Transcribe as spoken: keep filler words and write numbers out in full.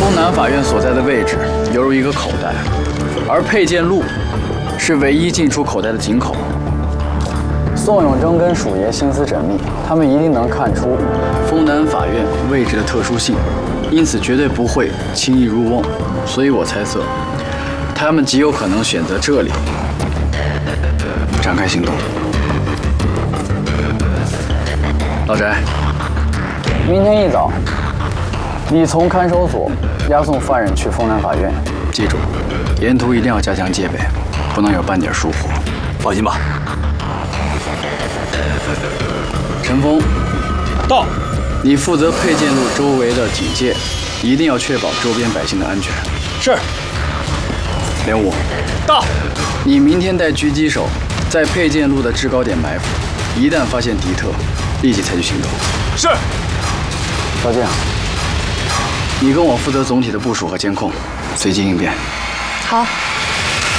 丰南法院所在的位置犹如一个口袋，而佩剑路是唯一进出口袋的井口。宋永贞跟鼠爷心思缜密，他们一定能看出丰南法院位置的特殊性，因此绝对不会轻易入瓮。所以我猜测，他们极有可能选择这里展开行动。老翟，明天一早，你从看守所押送犯人去丰南法院，记住，沿途一定要加强戒备，不能有半点疏忽。 放心吧。 陈峰， 到。 你负责佩剑路周围的警戒，一定要确保周边百姓的安全。 是。 连武， 到。 你明天带狙击手在佩剑路的制高点埋伏，一旦发现敌特，立即采取行动。 是。 小静，你跟我负责总体的部署和监控，随机应变。 好。